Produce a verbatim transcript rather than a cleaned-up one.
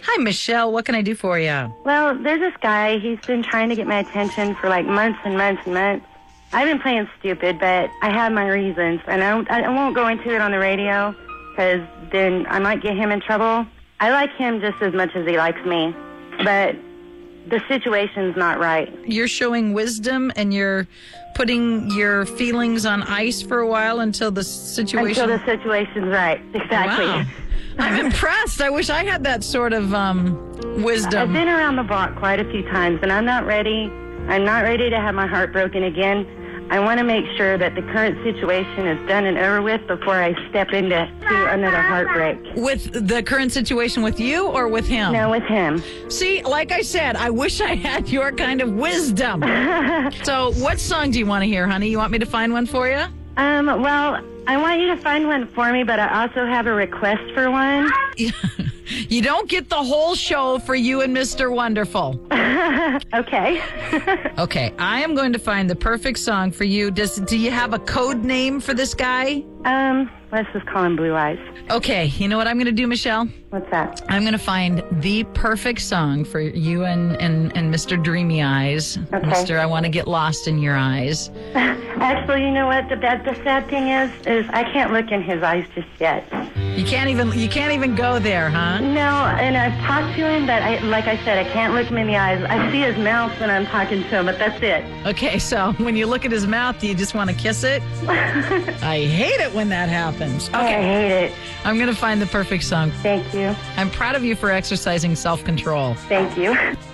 Hi, Michelle. What can I do for you? Well, there's this guy. He's been trying to get my attention for like months and months and months. I've been playing stupid, but I have my reasons, and I, don't, I won't go into it on the radio because then I might get him in trouble. I like him just as much as he likes me, but the situation's not right. You're showing wisdom and you're putting your feelings on ice for a while until the situation... Until the situation's right. Exactly. Wow. I'm impressed. I wish I had that sort of um, wisdom. I've been around the block quite a few times, and I'm not ready. I'm not ready to have my heart broken again. I want to make sure that the current situation is done and over with before I step into to another heartbreak. With the current situation with you or with him? No, with him. See, like I said, I wish I had your kind of wisdom. So what song do you want to hear, honey? You want me to find one for you? Um, well, I want you to find one for me, but I also have a request for one. You don't get the whole show for you and Mister Wonderful. Okay. Okay, I am going to find the perfect song for you. Does do you have a code name for this guy? Um, let's just call him Blue Eyes. Okay, you know what I'm going to do, Michelle? What's that? I'm going to find the perfect song for you and, and, and Mister Dreamy Eyes. Okay. Mister I want to get lost in your eyes. Actually, you know what? The bad, the sad thing is, is I can't look in his eyes just yet. You can't even you can't even go there, huh? No, and I've talked to him, but I, like I said, I can't look him in the eyes. I see his mouth when I'm talking to him, but that's it. Okay, so when you look at his mouth, do you just want to kiss it? I hate it when that happens. Okay, Oh, I hate it. I'm going to find the perfect song. Thank you. I'm proud of you for exercising self-control. Thank you.